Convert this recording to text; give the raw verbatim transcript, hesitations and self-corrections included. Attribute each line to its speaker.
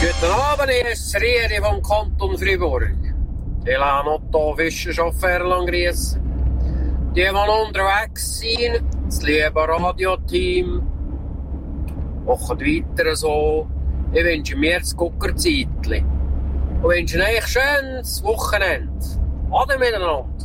Speaker 1: Guten Abend, hier ist Rieri vom Kanton Fribourg. Ich lasse Otto Fischerchauffeur grüßen. Die, die unterwegs sind, das liebe Radioteam, machen weiter so. Ich wünsche mir das Guckerzeitli. Und wünsche euch ein schönes Wochenende. Ade miteinander.